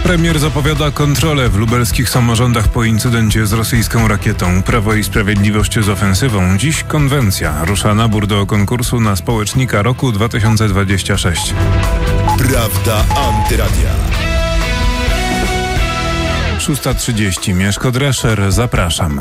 Premier zapowiada kontrolę w lubelskich samorządach po incydencie z rosyjską rakietą. Prawo i Sprawiedliwość z ofensywą. Dziś konwencja. Rusza nabór do konkursu na społecznika roku 2026. Prawda Antyradia. 6:30. Mieszko Drescher. Zapraszam.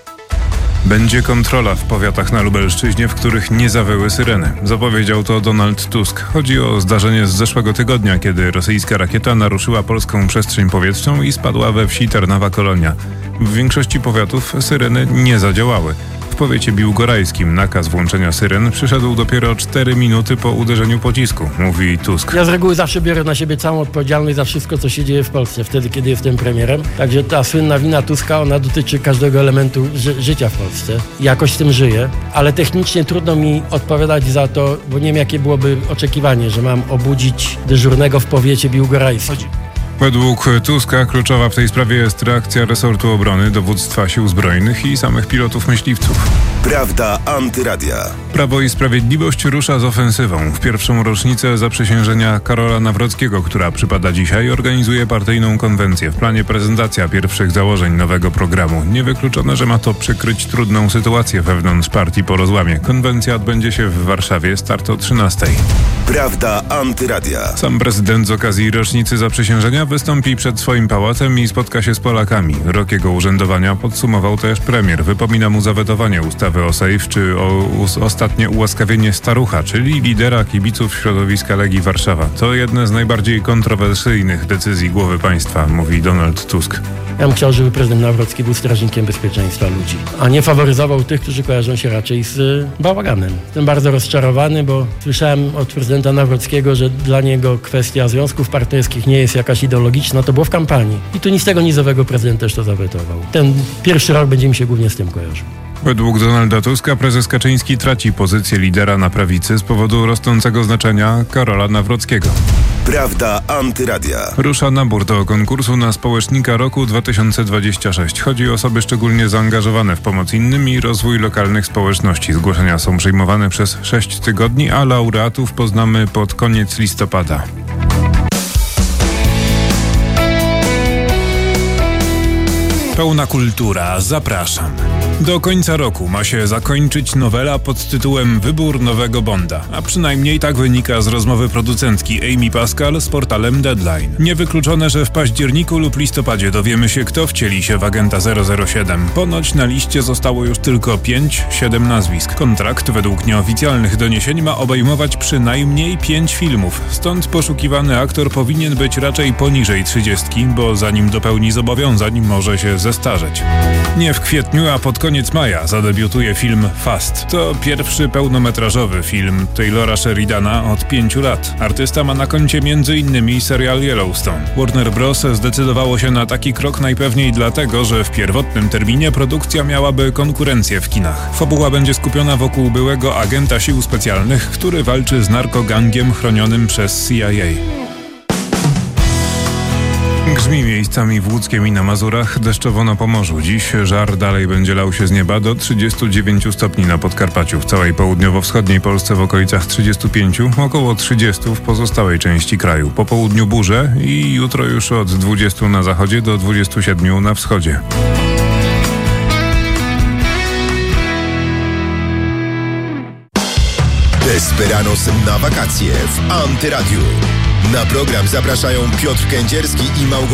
Będzie kontrola w powiatach na Lubelszczyźnie, w których nie zawyły syreny. Zapowiedział to Donald Tusk. Chodzi o zdarzenie z zeszłego tygodnia, kiedy rosyjska rakieta naruszyła polską przestrzeń powietrzną i spadła we wsi Tarnawa-Kolonia. W większości powiatów syreny nie zadziałały. W powiecie biłgorajskim nakaz włączenia syren przyszedł dopiero 4 minuty po uderzeniu pocisku, mówi Tusk. Ja z reguły zawsze biorę na siebie całą odpowiedzialność za wszystko, co się dzieje w Polsce, wtedy, kiedy jestem premierem. Także ta słynna wina Tuska, ona dotyczy każdego elementu życia w Polsce. Jakoś z tym żyję, ale technicznie trudno mi odpowiadać za to, bo nie wiem, jakie byłoby oczekiwanie, że mam obudzić dyżurnego w powiecie biłgorajskim. Według Tuska kluczowa w tej sprawie jest reakcja resortu obrony, dowództwa sił zbrojnych i samych pilotów myśliwców. Prawda Antyradia. Prawo i Sprawiedliwość rusza z ofensywą. W pierwszą rocznicę zaprzysiężenia Karola Nawrockiego, która przypada dzisiaj, organizuje partyjną konwencję. W planie prezentacja pierwszych założeń nowego programu. Niewykluczone, że ma to przykryć trudną sytuację wewnątrz partii po rozłamie. Konwencja odbędzie się w Warszawie, start o 13:00. Prawda Antyradia. Sam prezydent z okazji rocznicy zaprzysiężenia wystąpi przed swoim pałacem i spotka się z Polakami. Rok jego urzędowania podsumował też premier. Wypomina mu zawetowanie ustawy o Sejf czy ostatnie ułaskawienie Starucha, czyli lidera kibiców środowiska Legii Warszawa. To jedne z najbardziej kontrowersyjnych decyzji głowy państwa, mówi Donald Tusk. Ja bym chciał, żeby prezydent Nawrocki był strażnikiem bezpieczeństwa ludzi, a nie faworyzował tych, którzy kojarzą się raczej z bałaganem. Jestem bardzo rozczarowany, bo słyszałem od prezydenta Nawrockiego, że dla niego kwestia związków partnerskich nie jest jakaś ideologiczna. To było w kampanii. I tu nic tego nizowego prezydent też to zawetował. Ten pierwszy rok będzie mi się głównie z tym kojarzył. Według Donalda Tuska prezes Kaczyński traci pozycję lidera na prawicy z powodu rosnącego znaczenia Karola Nawrockiego. Prawda Antyradia. Rusza nabór do konkursu na społecznika roku 2026. Chodzi o osoby szczególnie zaangażowane w pomoc innym i rozwój lokalnych społeczności. Zgłoszenia są przyjmowane przez 6 tygodni, a laureatów poznamy pod koniec listopada. Pełna kultura. Zapraszam. Do końca roku ma się zakończyć nowela pod tytułem Wybór nowego Bonda, a przynajmniej tak wynika z rozmowy producentki Amy Pascal z portalem Deadline. Niewykluczone, że w październiku lub listopadzie dowiemy się, kto wcieli się w agenta 007. Ponoć na liście zostało już tylko 5-7 nazwisk. Kontrakt według nieoficjalnych doniesień ma obejmować przynajmniej 5 filmów, stąd poszukiwany aktor powinien być raczej poniżej 30, bo zanim dopełni zobowiązań, może się zestarzeć. Nie w kwietniu, a pod koniec maja zadebiutuje film Fast. To pierwszy pełnometrażowy film Taylora Sheridana od 5 lat. Artysta ma na koncie m.in. serial Yellowstone. Warner Bros. Zdecydowało się na taki krok najpewniej dlatego, że w pierwotnym terminie produkcja miałaby konkurencję w kinach. Fabuła będzie skupiona wokół byłego agenta sił specjalnych, który walczy z narkogangiem chronionym przez CIA. Grzmi miejscami w Łódzkiem i na Mazurach, deszczowo na Pomorzu. Dziś żar dalej będzie lał się z nieba do 39 stopni na Podkarpaciu. W całej południowo-wschodniej Polsce w okolicach 35, około 30 w pozostałej części kraju. Po południu burze i jutro już od 20 na zachodzie do 27 na wschodzie. Desperados na wakacje w Antyradiu. Na program zapraszają Piotr Kędzierski i Małgorzata